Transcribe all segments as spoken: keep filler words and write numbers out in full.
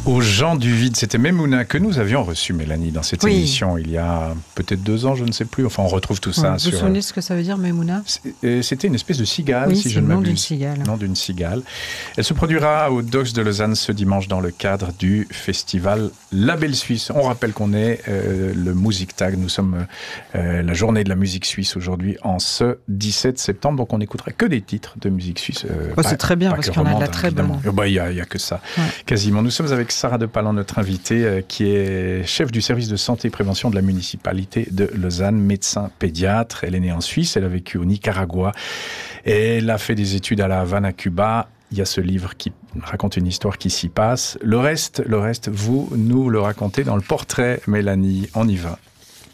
Aux gens du vide, c'était Memouna que nous avions reçu, Mélanie, dans cette oui. émission il y a peut-être deux ans, je ne sais plus. Enfin, on retrouve tout ça ouais, sur... Vous vous souvenez de ce que ça veut dire, Memouna? C'était une espèce de cigale, oui, si je ne m'abuse. nom d'une cigale. Nom d'une cigale. Elle se produira au Docks de Lausanne ce dimanche dans le cadre du festival La Belle Suisse. On rappelle qu'on est euh, le Musiktag. Nous sommes euh, la journée de la musique suisse aujourd'hui en ce dix-sept septembre. Donc on n'écoutera que des titres de musique suisse. Euh, oh, c'est très bien parce qu'il y en a de la très bonne. Il bah, n'y a, a que ça, ouais. Quasiment. Nous sommes avec Sarah de Palan, notre invitée, euh, qui est chef du service de santé et prévention de la municipalité de Lausanne, médecin pédiatre. Elle est née en Suisse, elle a vécu au Nicaragua. Et elle a fait des études à La Havane, à Cuba. Il y a ce livre qui raconte une histoire qui s'y passe. Le reste, le reste, vous nous le racontez dans le portrait, Mélanie. On y va.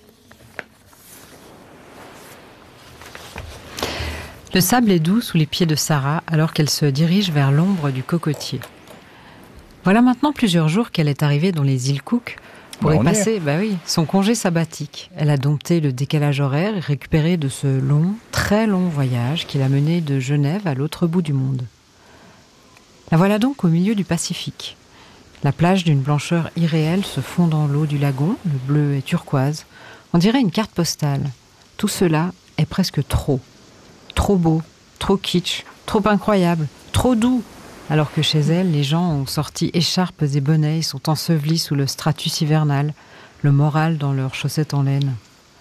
Le sable est doux sous les pieds de Sarah alors qu'elle se dirige vers l'ombre du cocotier. Voilà maintenant plusieurs jours qu'elle est arrivée dans les îles Cook pour bah y passer bah oui, son congé sabbatique. Elle a dompté le décalage horaire et récupéré de ce long, très long voyage qui l'a menée de Genève à l'autre bout du monde. La voilà donc au milieu du Pacifique. La plage d'une blancheur irréelle se fond dans l'eau du lagon, le bleu est turquoise. On dirait une carte postale. Tout cela est presque trop. Trop beau, trop kitsch, trop incroyable, trop doux. Alors que chez elle, les gens ont sorti écharpes et bonnets, ils sont ensevelis sous le stratus hivernal, le moral dans leurs chaussettes en laine.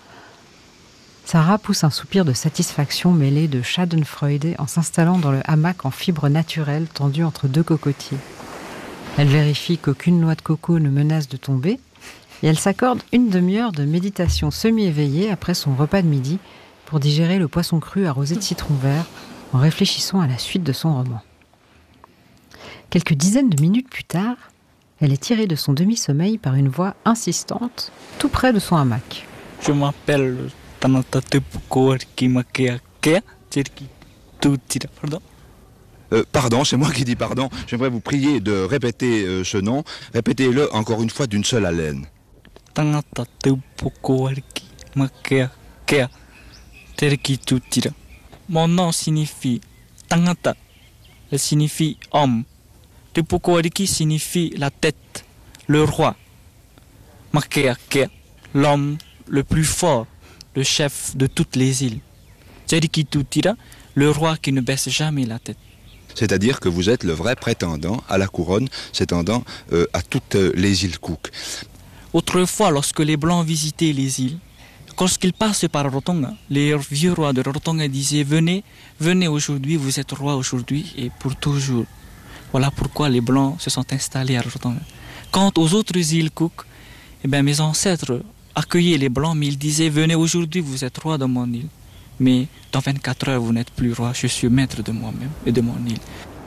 Sarah pousse un soupir de satisfaction mêlé de schadenfreude en s'installant dans le hamac en fibre naturelle tendu entre deux cocotiers. Elle vérifie qu'aucune noix de coco ne menace de tomber et elle s'accorde une demi-heure de méditation semi-éveillée après son repas de midi pour digérer le poisson cru arrosé de citron vert en réfléchissant à la suite de son roman. Quelques dizaines de minutes plus tard, elle est tirée de son demi-sommeil par une voix insistante, tout près de son hamac. Je m'appelle Tanata Tepuko Kimakea Kea Tserki. Pardon euh, Pardon, c'est moi qui dis pardon. J'aimerais vous prier de répéter euh, ce nom. Répétez-le encore une fois d'une seule haleine. Tanata Tepuko Kimakea Kea Tserki Tutira. Mon nom signifie Tangata. Elle signifie homme. Tepukoariki signifie la tête, le roi. Makeake, l'homme le plus fort, le chef de toutes les îles. Tseriki Tutira, le roi qui ne baisse jamais la tête. C'est-à-dire que vous êtes le vrai prétendant à la couronne, s'étendant euh, à toutes les îles Cook. Autrefois, lorsque les Blancs visitaient les îles, lorsqu'ils passaient par Rarotonga, les vieux rois de Rarotonga disaient « Venez, venez aujourd'hui, vous êtes roi aujourd'hui et pour toujours ». Voilà pourquoi les Blancs se sont installés à Rarotonga. Quant aux autres îles Cook, eh bien, mes ancêtres accueillaient les Blancs, mais ils disaient « Venez aujourd'hui, vous êtes roi de mon île. Mais dans vingt-quatre heures, vous n'êtes plus roi, je suis maître de moi-même et de mon île. »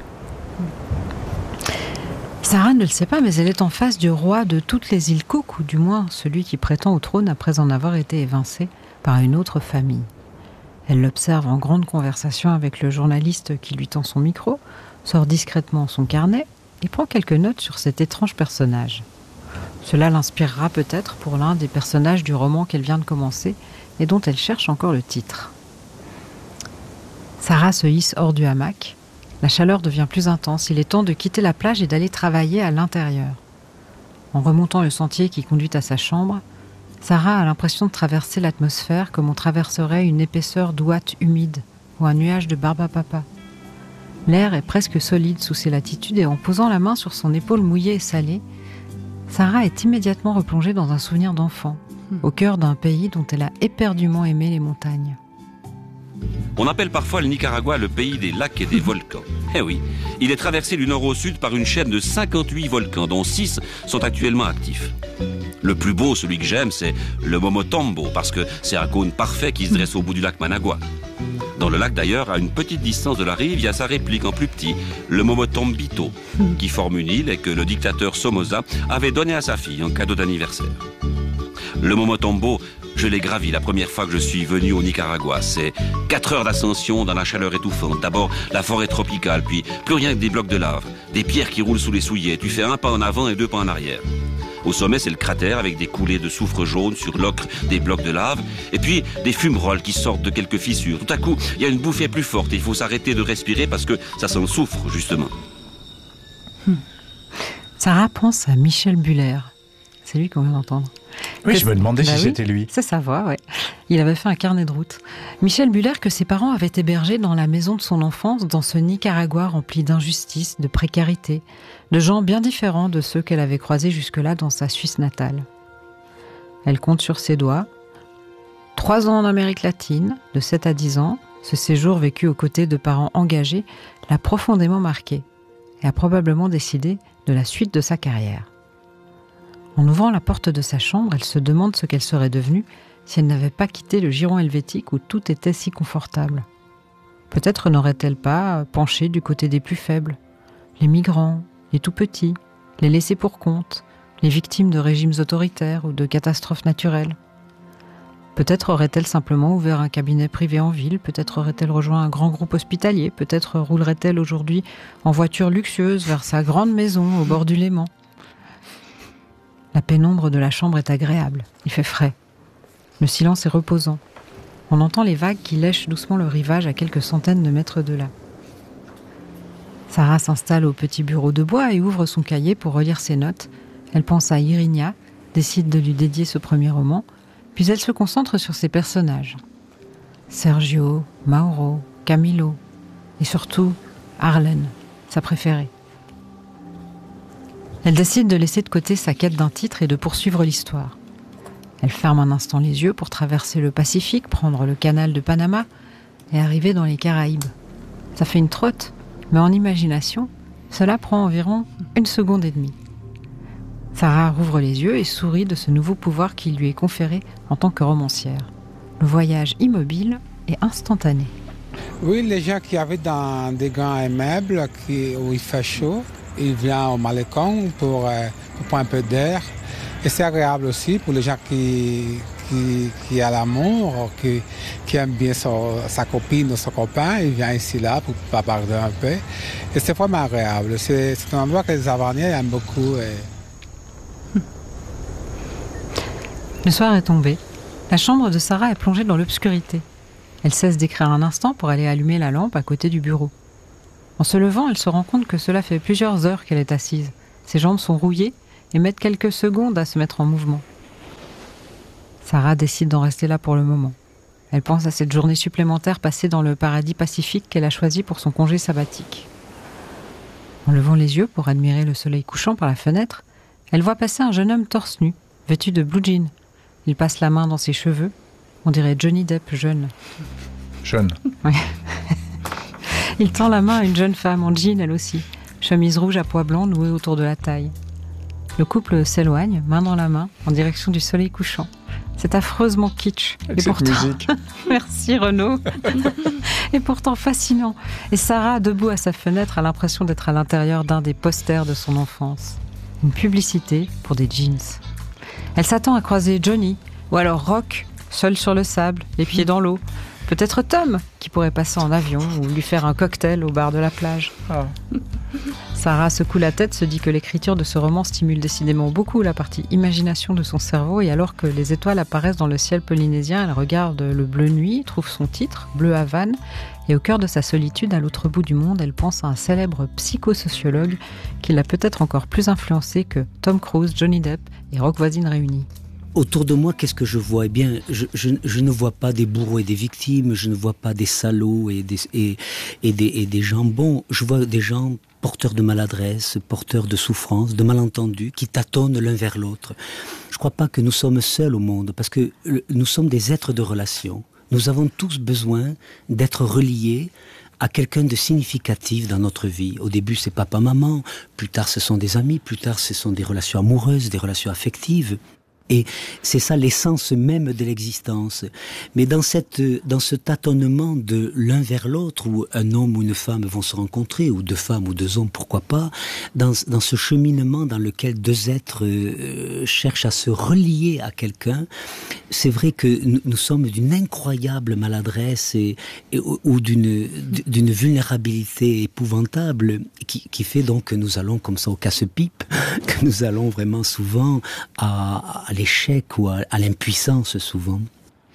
Sarah ne le sait pas, mais elle est en face du roi de toutes les îles Cook, ou du moins celui qui prétend au trône après en avoir été évincé par une autre famille. Elle l'observe en grande conversation avec le journaliste qui lui tend son micro, sort discrètement son carnet et prend quelques notes sur cet étrange personnage. Cela l'inspirera peut-être pour l'un des personnages du roman qu'elle vient de commencer et dont elle cherche encore le titre. Sarah se hisse hors du hamac. La chaleur devient plus intense, il est temps de quitter la plage et d'aller travailler à l'intérieur. En remontant le sentier qui conduit à sa chambre, Sarah a l'impression de traverser l'atmosphère comme on traverserait une épaisseur d'ouate humide ou un nuage de barbe à papa. L'air est presque solide sous ses latitudes et en posant la main sur son épaule mouillée et salée, Sarah est immédiatement replongée dans un souvenir d'enfant, au cœur d'un pays dont elle a éperdument aimé les montagnes. On appelle parfois le Nicaragua le pays des lacs et des volcans. Eh oui, il est traversé du nord au sud par une chaîne de cinquante-huit volcans, dont six sont actuellement actifs. Le plus beau, celui que j'aime, c'est le Momotombo, parce que c'est un cône parfait qui se dresse au bout du lac Managua. Dans le lac d'ailleurs, à une petite distance de la rive, il y a sa réplique en plus petit, le Momotombito, qui forme une île et que le dictateur Somoza avait donné à sa fille en cadeau d'anniversaire. Le Momotombo, je l'ai gravi la première fois que je suis venu au Nicaragua. C'est quatre heures d'ascension dans la chaleur étouffante. D'abord la forêt tropicale, puis plus rien que des blocs de lave, des pierres qui roulent sous les souliers. Tu fais un pas en avant et deux pas en arrière. Au sommet, c'est le cratère avec des coulées de soufre jaune sur l'ocre des blocs de lave, et puis des fumerolles qui sortent de quelques fissures. Tout à coup, il y a une bouffée plus forte et il faut s'arrêter de respirer parce que ça sent le soufre, justement. Sarah pense à Michel Buller. C'est lui qu'on vient d'entendre. Oui, que je me demandais bah si oui, c'était lui. C'est sa voix, ouais. Il avait fait un carnet de route. Michel Buller, que ses parents avaient hébergé dans la maison de son enfance, dans ce Nicaragua rempli d'injustice, de précarité, de gens bien différents de ceux qu'elle avait croisés jusque-là dans sa Suisse natale. Elle compte sur ses doigts. Trois ans en Amérique latine, de sept à dix ans, ce séjour vécu aux côtés de parents engagés l'a profondément marquée et a probablement décidé de la suite de sa carrière. En ouvrant la porte de sa chambre, elle se demande ce qu'elle serait devenue si elle n'avait pas quitté le giron helvétique où tout était si confortable. Peut-être n'aurait-elle pas penché du côté des plus faibles, les migrants, les tout-petits, les laissés pour compte, les victimes de régimes autoritaires ou de catastrophes naturelles. Peut-être aurait-elle simplement ouvert un cabinet privé en ville, peut-être aurait-elle rejoint un grand groupe hospitalier, peut-être roulerait-elle aujourd'hui en voiture luxueuse vers sa grande maison au bord du Léman. La pénombre de la chambre est agréable, il fait frais. Le silence est reposant. On entend les vagues qui lèchent doucement le rivage à quelques centaines de mètres de là. Sarah s'installe au petit bureau de bois et ouvre son cahier pour relire ses notes. Elle pense à Irinia, décide de lui dédier ce premier roman, puis elle se concentre sur ses personnages. Sergio, Mauro, Camilo, et surtout Arlen, sa préférée. Elle décide de laisser de côté sa quête d'un titre et de poursuivre l'histoire. Elle ferme un instant les yeux pour traverser le Pacifique, prendre le canal de Panama et arriver dans les Caraïbes. Ça fait une trotte, mais en imagination, cela prend environ une seconde et demie. Sarah rouvre les yeux et sourit de ce nouveau pouvoir qui lui est conféré en tant que romancière. Le voyage immobile et instantané. Oui, les gens qui habitent dans des grands immeubles qui, où il fait chaud, ils viennent au Malecon pour, euh, pour prendre un peu d'air. Et c'est agréable aussi pour les gens qui, qui, qui ont l'amour, qui, qui aiment bien son, sa copine ou son copain. Ils viennent ici là pour bavarder un peu. Et c'est vraiment agréable. C'est, c'est un endroit que les Havaniens aiment beaucoup. Et... Le soir est tombé. La chambre de Sarah est plongée dans l'obscurité. Elle cesse d'écrire un instant pour aller allumer la lampe à côté du bureau. En se levant, elle se rend compte que cela fait plusieurs heures qu'elle est assise. Ses jambes sont rouillées et mettent quelques secondes à se mettre en mouvement. Sarah décide d'en rester là pour le moment. Elle pense à cette journée supplémentaire passée dans le paradis pacifique qu'elle a choisi pour son congé sabbatique. En levant les yeux pour admirer le soleil couchant par la fenêtre, elle voit passer un jeune homme torse nu, vêtu de blue jean. Il passe la main dans ses cheveux. On dirait Johnny Depp jeune. Jeune. Oui. Il tend la main à une jeune femme en jean, elle aussi. Chemise rouge à pois blancs nouée autour de la taille. Le couple s'éloigne, main dans la main, en direction du soleil couchant. C'est affreusement kitsch. Avec et cette pourtant... musique. Merci Renaud. Et pourtant fascinant. Et Sarah, debout à sa fenêtre, a l'impression d'être à l'intérieur d'un des posters de son enfance. Une publicité pour des jeans. Elle s'attend à croiser Johnny, ou alors Rock, seul sur le sable, les pieds dans l'eau. Peut-être Tom, qui pourrait passer en avion ou lui faire un cocktail au bar de la plage. Ah. Sarah secoue la tête, se dit que l'écriture de ce roman stimule décidément beaucoup la partie imagination de son cerveau, et alors que les étoiles apparaissent dans le ciel polynésien, elle regarde le bleu nuit, trouve son titre, Bleu Havane, et au cœur de sa solitude, à l'autre bout du monde, elle pense à un célèbre psychosociologue qui l'a peut-être encore plus influencé que Tom Cruise, Johnny Depp et Rock Voisine réunis. Autour de moi, qu'est-ce que je vois ? Eh bien, je, je, je ne vois pas des bourreaux et des victimes, je ne vois pas des salauds et des, et, et des, et des gens bons. Je vois des gens porteurs de maladresse, porteurs de souffrance, de malentendus, qui tâtonnent l'un vers l'autre. Je ne crois pas que nous sommes seuls au monde, parce que nous sommes des êtres de relation. Nous avons tous besoin d'être reliés à quelqu'un de significatif dans notre vie. Au début, c'est papa-maman, plus tard, ce sont des amis, plus tard, ce sont des relations amoureuses, des relations affectives. Et c'est ça l'essence même de l'existence. Mais dans cette, dans ce tâtonnement de l'un vers l'autre, où un homme ou une femme vont se rencontrer, ou deux femmes ou deux hommes, pourquoi pas, dans, dans ce cheminement dans lequel deux êtres euh, cherchent à se relier à quelqu'un, c'est vrai que nous, nous sommes d'une incroyable maladresse et, et, ou d'une, d'une vulnérabilité épouvantable qui, qui fait donc que nous allons comme ça au casse-pipe, que nous allons vraiment souvent à, à l'échec ou à, à l'impuissance souvent.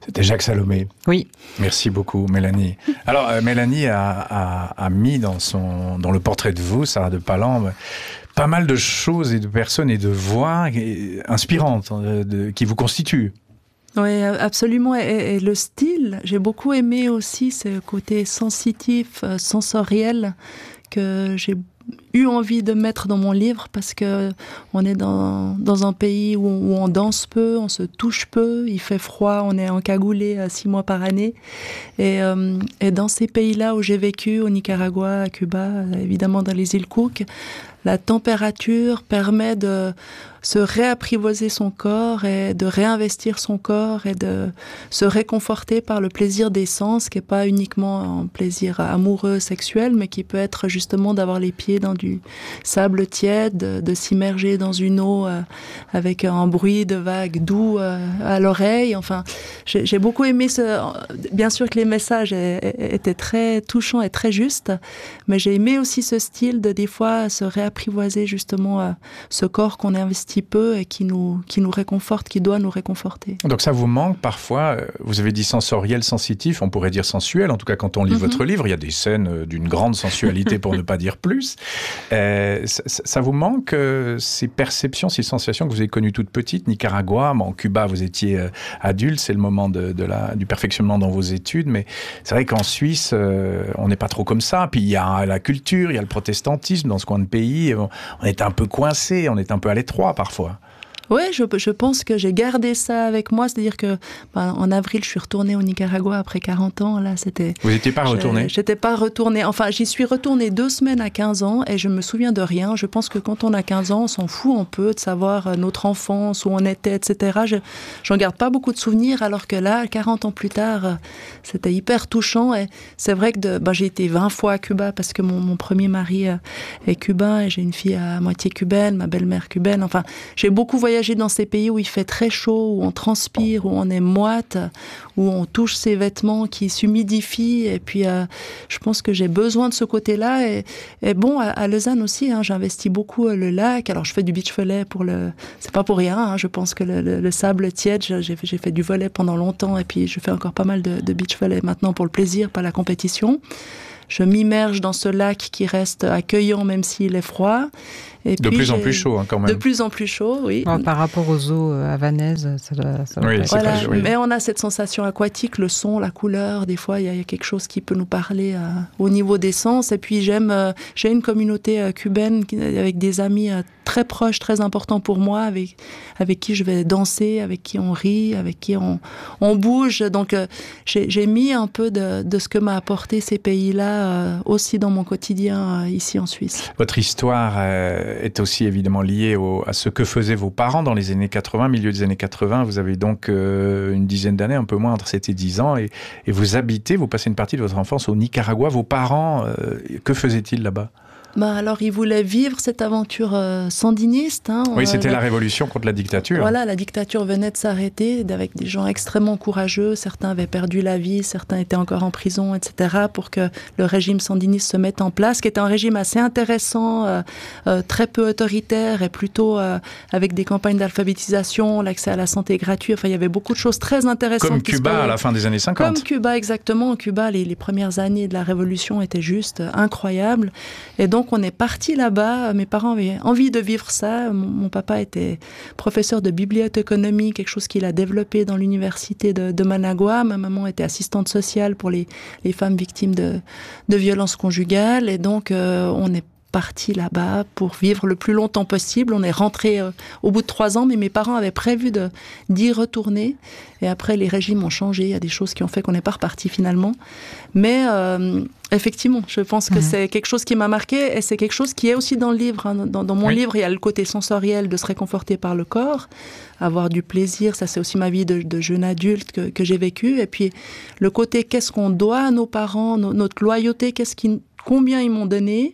C'était Jacques Salomé. Oui. Merci beaucoup, Mélanie. Alors, euh, Mélanie a, a, a mis dans, son, dans le portrait de vous, Sarah de Palan, pas mal de choses et de personnes et de voix inspirantes euh, de, qui vous constituent. Oui, absolument. Et, et le style, j'ai beaucoup aimé aussi ce côté sensitif, sensoriel que j'ai eu envie de mettre dans mon livre parce que on est dans, dans un pays où on, où on danse peu, on se touche peu, il fait froid, on est encagoulé six mois par année. Et, euh, et dans ces pays-là où j'ai vécu, au Nicaragua, à Cuba, évidemment dans les îles Cook, la température permet de se réapprivoiser son corps et de réinvestir son corps et de se réconforter par le plaisir des sens, qui n'est pas uniquement un plaisir amoureux, sexuel, mais qui peut être justement d'avoir les pieds dans du sable tiède, de, de s'immerger dans une eau euh, avec un bruit de vagues doux euh, à l'oreille. Enfin, j'ai, j'ai beaucoup aimé ce... Bien sûr que les messages étaient très touchants et très justes, mais j'ai aimé aussi ce style de des fois se réapprivoiser justement euh, ce corps qu'on investit peu et qui nous, qui nous réconforte, qui doit nous réconforter. Donc ça vous manque parfois, vous avez dit sensoriel, sensitif, on pourrait dire sensuel, en tout cas quand on lit mm-hmm. votre livre, il y a des scènes d'une grande sensualité pour ne pas dire plus. Euh, ça, ça vous manque euh, ces perceptions, ces sensations que vous avez connues toute petite, Nicaragua, bon, Cuba vous étiez euh, adulte, c'est le moment de, de la, du perfectionnement dans vos études, mais c'est vrai qu'en Suisse, euh, on n'est pas trop comme ça, puis il y a la culture, il y a le protestantisme dans ce coin de pays, on, on est un peu coincé, on est un peu à l'étroit parfois. Oui, je, je pense que j'ai gardé ça avec moi, c'est-à-dire que ben, en avril, je suis retournée au Nicaragua après quarante ans. Là, c'était. Vous n'étiez pas retournée ? J'étais pas retournée. Enfin, j'y suis retournée deux semaines à quinze ans et je me souviens de rien. Je pense que quand on a quinze ans, on s'en fout un peu de savoir notre enfance, où on était, et cetera. Je j'en garde pas beaucoup de souvenirs, alors que là, quarante ans plus tard, c'était hyper touchant. Et c'est vrai que de, ben, j'ai été vingt fois à Cuba parce que mon, mon premier mari est cubain et j'ai une fille à moitié cubaine, ma belle-mère cubaine. Enfin, j'ai beaucoup voyagé dans ces pays où il fait très chaud, où on transpire, où on est moite, où on touche ses vêtements qui s'humidifient. Et puis, euh, je pense que j'ai besoin de ce côté-là. Et, et bon, à, à Lausanne aussi, hein, j'investis beaucoup le lac. Alors, je fais du beach volley pour le... C'est pas pour rien. Hein, je pense que le, le, le sable tiède, j'ai, j'ai fait du volley pendant longtemps. Et puis, je fais encore pas mal de, de beach volley maintenant pour le plaisir, pas la compétition. Je m'immerge dans ce lac qui reste accueillant même s'il est froid. Et de puis plus en plus chaud, hein, quand même. De plus en plus chaud, oui. Bon, par rapport aux eaux havanaises, ça doit, ça doit oui, pas c'est voilà, pas, oui. Mais on a cette sensation aquatique, le son, la couleur. Des fois, il y, y a quelque chose qui peut nous parler euh, au niveau des sens. Et puis, j'aime, euh, j'ai une communauté euh, cubaine qui, avec des amis euh, très proches, très importants pour moi, avec, avec qui je vais danser, avec qui on rit, avec qui on, on bouge. Donc, euh, j'ai, j'ai mis un peu de, de ce que m'a apporté ces pays-là euh, aussi dans mon quotidien euh, ici en Suisse. Votre histoire euh, est aussi évidemment liée au, à ce que faisaient vos parents dans les années quatre-vingts, milieu des années quatre-vingts. Vous avez donc euh, une dizaine d'années, un peu moins, entre sept et dix ans, et, et vous habitez, vous passez une partie de votre enfance au Nicaragua. Vos parents, euh, que faisaient-ils là-bas ? Bah alors, ils voulaient vivre cette aventure euh, sandiniste. Hein. Oui, c'était euh, la révolution contre la dictature. Voilà, la dictature venait de s'arrêter avec des gens extrêmement courageux. Certains avaient perdu la vie, certains étaient encore en prison, et cetera, pour que le régime sandiniste se mette en place, qui était un régime assez intéressant, euh, euh, très peu autoritaire et plutôt euh, avec des campagnes d'alphabétisation, l'accès à la santé gratuit. Enfin, il y avait beaucoup de choses très intéressantes. Comme Cuba à la fin des années cinquante. Comme Cuba, exactement. Cuba, les, les premières années de la révolution étaient juste incroyables. Et donc, on est parti là-bas. Mes parents avaient envie de vivre ça. Mon, mon papa était professeur de bibliothéconomie, quelque chose qu'il a développé dans l'université de, de Managua. Ma maman était assistante sociale pour les, les femmes victimes de, de violences conjugales. Et donc, euh, on est parti là-bas pour vivre le plus longtemps possible. On est rentré euh, au bout de trois ans, mais mes parents avaient prévu de, d'y retourner. Et après, les régimes ont changé. Il y a des choses qui ont fait qu'on n'est pas reparti finalement. Mais euh, effectivement, je pense que mmh. c'est quelque chose qui m'a marqué et c'est quelque chose qui est aussi dans le livre. Hein. Dans, dans mon oui. livre, il y a le côté sensoriel de se réconforter par le corps, avoir du plaisir. Ça, c'est aussi ma vie de, de jeune adulte que, que j'ai vécue. Et puis, le côté qu'est-ce qu'on doit à nos parents, no, notre loyauté, qu'est-ce qui, combien ils m'ont donné,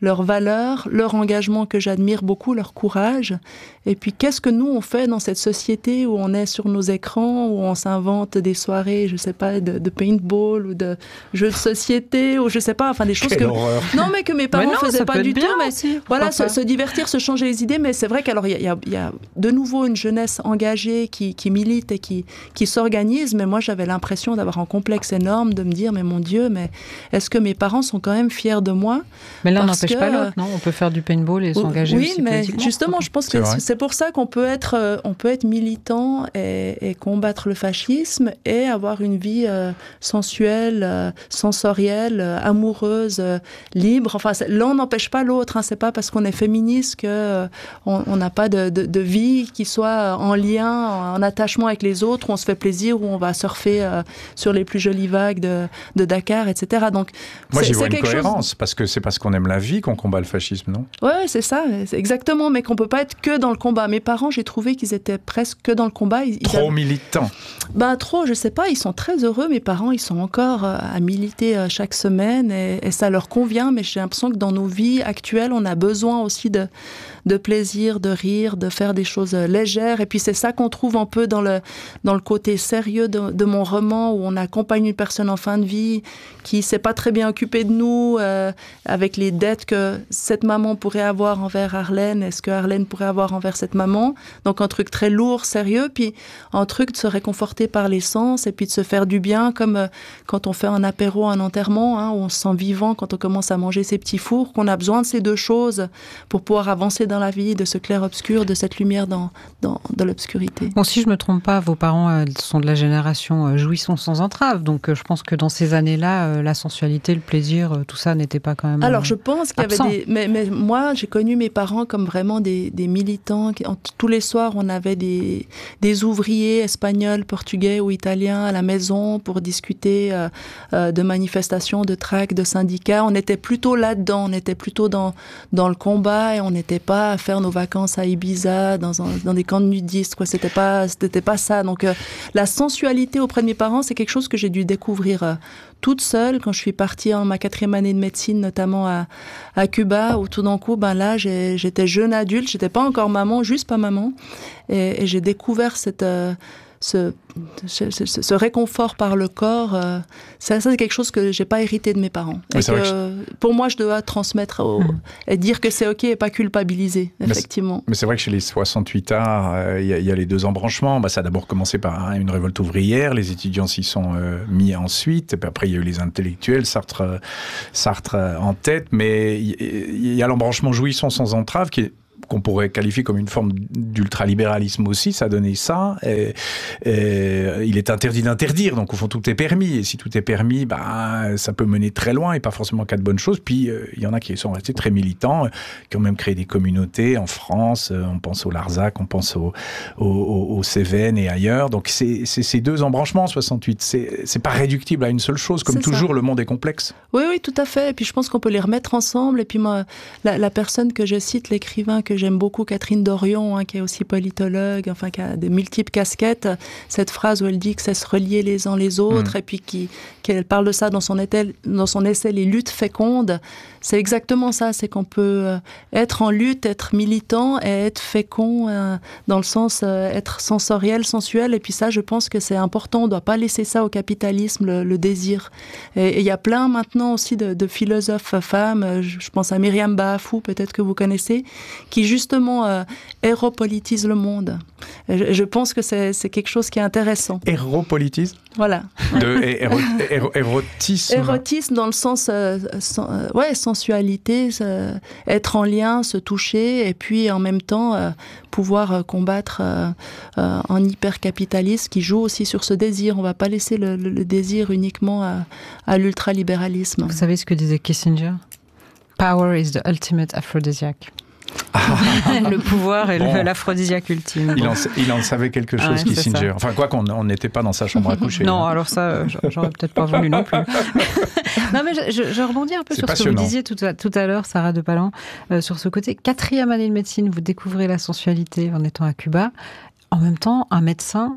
leurs valeurs, leur engagement que j'admire beaucoup, leur courage. Et puis, qu'est-ce que nous, on fait dans cette société où on est sur nos écrans, où on s'invente des soirées, je sais pas, de, de paintball ou de jeux de société, ou je sais pas, enfin des choses Quelle que... horreur. Non, mais que mes parents Mais non, faisaient ça pas peut du être tout. bien Mais aussi, voilà, pourquoi se, pas. se divertir, se changer les idées. Mais c'est vrai qu'alors, il y, y, y a de nouveau une jeunesse engagée qui, qui milite et qui, qui s'organise. Mais moi, j'avais l'impression d'avoir un complexe énorme, de me dire, mais mon Dieu, mais est-ce que mes parents sont quand même fiers de moi? Mais l'un Parce n'empêche que, pas l'autre, non? On peut faire du paintball et s'engager oui, aussi mais politiquement. justement, je pense C'est que vrai. c'est pour ça qu'on peut être, euh, on peut être militant et, et combattre le fascisme et avoir une vie euh, sensuelle, euh, sensorielle, euh, amoureuse, euh, libre. Enfin, c'est- l'un n'empêche pas l'autre. Hein. C'est pas parce qu'on est féministe que euh, on on n'a pas de, de, de vie qui soit en lien, en attachement avec les autres, où on se fait plaisir, où on va surfer euh, sur les plus jolies vagues de, de Dakar, et cetera. Donc, Moi, c'est- j'y c'est vois une quelque chose- cohérence, parce que c'est parce qu'on aime la vie qu'on combat le fascisme, non? Ouais, c'est ça, c'est exactement, mais qu'on peut pas être que dans le combat. Mes parents, j'ai trouvé qu'ils étaient presque que dans le combat. Ils, ils Trop avaient- militant. Ben trop, je sais pas, ils sont très heureux, mes parents, ils sont encore euh, à militer euh, chaque semaine et, et ça leur convient, mais j'ai l'impression que dans nos vies actuelles, on a besoin aussi de, de plaisir, de rire, de faire des choses euh, légères, et puis c'est ça qu'on trouve un peu dans le, dans le côté sérieux de, de mon roman, où on accompagne une personne en fin de vie qui s'est pas très bien occupée de nous, euh, avec les dettes que cette maman pourrait avoir envers Arlène, est-ce que Arlène pourrait avoir envers cette maman, donc un truc très lourd, sérieux, puis un truc de se réconforter par l'essence et puis de se faire du bien, comme euh, quand on fait un apéro, un enterrement, hein, où on se sent vivant quand on commence à manger ses petits fours, qu'on a besoin de ces deux choses pour pouvoir avancer dans la vie, de ce clair-obscur, de cette lumière dans, dans, dans l'obscurité. Bon, si je me trompe pas, vos parents euh, sont de la génération euh, jouissons sans entrave, donc euh, je pense que dans ces années-là, euh, la sensualité, le plaisir, euh, tout ça n'était pas quand même... Alors, euh, je pense qu'il y absent. avait des... Mais, mais moi, j'ai connu mes parents comme vraiment des, des militants. Qui, en, tous les soirs, on avait des, des ouvriers espagnols, portugais ou italiens à la maison pour discuter euh, euh, de manifestations, de tracts, de syndicats. On était plutôt là-dedans, on était plutôt dans, dans le combat et on n'était pas à faire nos vacances à Ibiza, dans, un, dans des camps de nudistes. Quoi. C'était pas, c'était pas ça. Donc, euh, la sensualité auprès de mes parents, c'est quelque chose que j'ai dû découvrir euh, toute seule quand je suis partie en ma quatrième année de médecine, notamment à, à Cuba, où tout d'un coup, ben là, j'ai, j'étais jeune adulte, j'étais pas encore maman, juste pas maman, et, et j'ai découvert cette, euh, ce, ce, ce, ce réconfort par le corps. Euh, ça, ça, c'est quelque chose que j'ai pas hérité de mes parents. Oui, et c'est que, vrai que pour moi, je dois transmettre au, Mmh. et dire que c'est ok et pas culpabiliser, Mais effectivement. Mais c'est vrai que chez les soixante-huit arts, il euh, y, y a les deux embranchements. Bah, ça a d'abord commencé par hein, une révolte ouvrière. Les étudiants s'y sont euh, mis ensuite. Et puis après, il y a eu les intellectuels, Sartre, euh, Sartre euh, en tête. Mais il y, y a l'embranchement jouissons sans entrave qui est qu'on pourrait qualifier comme une forme d'ultralibéralisme aussi, ça donnait ça. Et, et il est interdit d'interdire, donc au fond tout est permis. Et si tout est permis, bah, ça peut mener très loin et pas forcément qu'à de bonnes choses. Puis euh, il y en a qui sont restés très militants, euh, qui ont même créé des communautés en France. Euh, on pense au Larzac, on pense au, au, au, au Cévennes et ailleurs. Donc c'est ces deux embranchements en soixante-huit. C'est c'est pas réductible à une seule chose. Comme toujours, ça. Le monde est complexe. Oui, oui, tout à fait. Et puis je pense qu'on peut les remettre ensemble. Et puis moi, la, la personne que je cite, l'écrivain que j'aime beaucoup, Catherine Dorion, hein, qui est aussi politologue, enfin qui a de multiples casquettes, cette phrase où elle dit que c'est se relier les uns les autres, mmh. et puis qui, qu'elle parle de ça dans son, essai, dans son essai Les luttes fécondes, c'est exactement ça, c'est qu'on peut être en lutte, être militant et être fécond, euh, dans le sens euh, être sensoriel, sensuel, et puis ça, je pense que c'est important, on ne doit pas laisser ça au capitalisme, le, le désir. Et il y a plein maintenant aussi de, de philosophes femmes, je, je pense à Myriam Baafou, peut-être que vous connaissez, qui justement euh, héropolitise le monde. Je, je pense que c'est, c'est quelque chose qui est intéressant. Héropolitise ? Voilà. De héro, héro, érotisme. Érotisme dans le sens, euh, sen, euh, ouais, sensualité, euh, être en lien, se toucher, et puis en même temps euh, pouvoir euh, combattre euh, euh, un hypercapitalisme qui joue aussi sur ce désir. On ne va pas laisser le, le, le désir uniquement à, à l'ultralibéralisme. Vous savez ce que disait Kissinger ? Power is the ultimate aphrodisiac. Le pouvoir est bon. L'aphrodisiaque ultime. Il en, il en savait quelque chose, ah ouais, Kissinger. Enfin, quoi qu'on n'était pas dans sa chambre à coucher. Non, hein. alors ça, j'aurais peut-être pas voulu non plus. Non, mais je, je, je rebondis un peu sur passionnant. Ce que vous disiez tout à, tout à l'heure, Sarah de Palan, euh, sur ce côté. Quatrième année de médecine, vous découvrez la sensualité en étant à Cuba. En même temps, un médecin,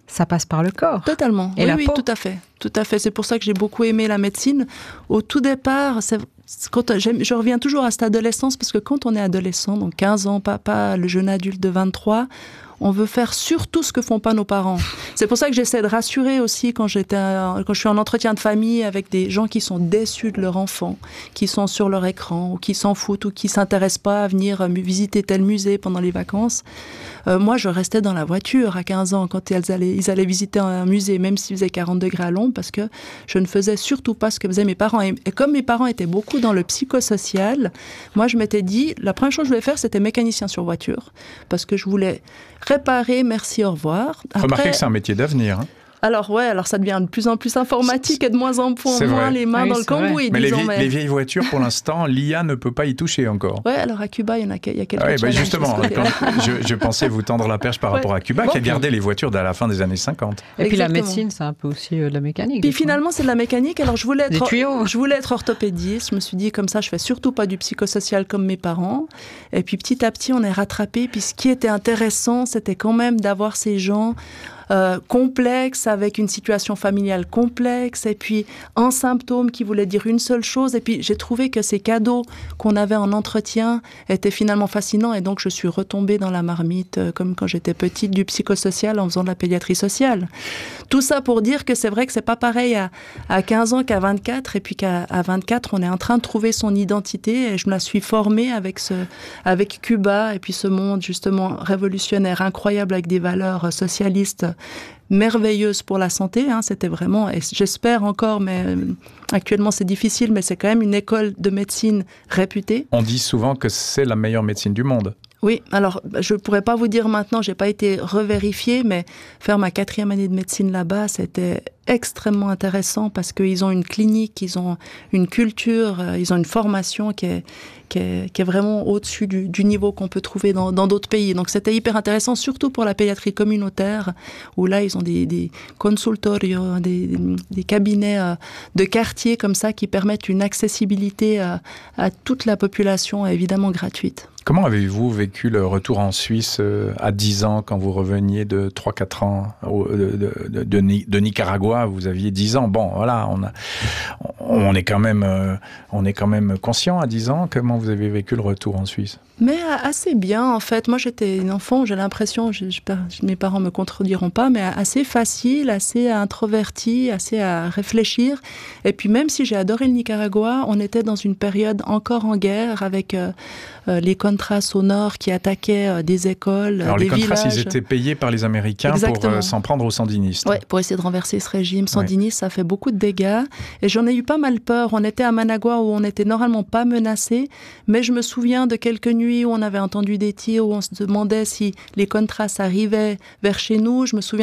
ça passe par le corps. Totalement. Et oui, la oui, peau. tout à fait. Tout à fait. C'est pour ça que j'ai beaucoup aimé la médecine. Au tout départ, c'est, quand je reviens toujours à cette adolescence, parce que quand on est adolescent, donc quinze ans, pas, pas le jeune adulte de vingt-trois, on veut faire surtout ce que font pas nos parents. C'est pour ça que j'essaie de rassurer aussi quand j'étais, quand je suis en entretien de famille avec des gens qui sont déçus de leur enfant, qui sont sur leur écran, ou qui s'en foutent, ou qui s'intéressent pas à venir visiter tel musée pendant les vacances. Euh, moi, je restais dans la voiture à quinze ans quand ils allaient, ils allaient visiter un musée, même s'il faisait quarante degrés à l'ombre, parce que je ne faisais surtout pas ce que faisaient mes parents. Et, et comme mes parents étaient beaucoup dans le psychosocial, moi, je m'étais dit, la première chose que je voulais faire, c'était mécanicien sur voiture, parce que je voulais réparer, merci, au revoir. Après, remarquez que c'est un métier d'avenir. Hein. Alors ouais, alors ça devient de plus en plus informatique et de moins en moins vrai. les mains oui, dans le cambouis. Mais, les vieilles, mais les vieilles voitures, pour l'instant, l'I A ne peut pas y toucher encore. Ouais, alors à Cuba, il y en a, il y a quelques ah ouais, bah challenges justement, de ce côté-là. quand je, je pensais vous tendre la perche par Ouais. rapport à Cuba, Bon, qui a puis- gardé les voitures à la fin des années cinquante. Et puis la Exactement. médecine, c'est un peu aussi euh, de la mécanique. Puis des fois. finalement, c'est de la mécanique. Alors, je voulais Des être, tuyaux. je voulais être orthopédiste. Je me suis dit, comme ça, je fais surtout pas du psychosocial comme mes parents. Et puis, petit à petit, on est rattrapé. Puis, ce qui était intéressant, c'était quand même d'avoir ces gens euh, complexes, avec une situation familiale complexe, et puis un symptôme qui voulait dire une seule chose. Et puis, j'ai trouvé que ces cadeaux qu'on avait en entretien étaient finalement fascinants. Et donc, je suis retombée dans la marmite, euh, comme quand j'étais petite, du psychosocial en faisant de la pédiatrie sociale. Tout ça pour dire que c'est vrai que c'est pas pareil à, à quinze ans qu'à vingt-quatre, et puis qu'à à vingt-quatre, on est en train de trouver son identité, et je me la suis formée avec ce, avec Cuba, et puis ce monde justement révolutionnaire, incroyable, avec des valeurs socialistes merveilleuses pour la santé. Hein, c'était vraiment, et j'espère encore, mais euh, actuellement c'est difficile, mais c'est quand même une école de médecine réputée. On dit souvent que c'est la meilleure médecine du monde. Oui, alors je pourrais pas vous dire maintenant, j'ai pas été revérifiée, mais faire ma quatrième année de médecine là-bas, c'était extrêmement intéressant parce qu'ils ont une clinique, ils ont une culture, ils ont une formation qui est, qui est, qui est vraiment au-dessus du, du niveau qu'on peut trouver dans, dans d'autres pays. Donc c'était hyper intéressant, surtout pour la pédiatrie communautaire, où là ils ont des, des consultorios, des, des cabinets de quartier comme ça qui permettent une accessibilité à, à toute la population, évidemment gratuite. Comment avez-vous vécu le retour en Suisse euh, à dix ans, quand vous reveniez de trois quatre ans au, de, de, de, de, de Nicaragua? Vous aviez dix ans. Bon, voilà, on, a, on, est quand même, euh, on est quand même conscient à dix ans. Comment vous avez vécu le retour en Suisse? Mais assez bien, en fait. Moi, j'étais une enfant, j'ai l'impression, je, je, mes parents me contrediront pas, mais assez facile, assez introvertie, assez à réfléchir. Et puis, même si j'ai adoré le Nicaragua, on était dans une période encore en guerre avec euh, euh, les Contras au nord qui attaquaient euh, des écoles, Alors, des les Contras, villages. ils étaient payés par les Américains Exactement. pour euh, s'en prendre aux sandinistes. Ouais, pour essayer de renverser ce régime sandiniste, ouais. Ça fait beaucoup de dégâts. Et j'en ai eu pas mal peur. On était à Managua où on n'était normalement pas menacé, mais je me souviens de quelques nuits où on avait entendu des tirs, où on se demandait si les Contras arrivaient vers chez nous. Je me souviens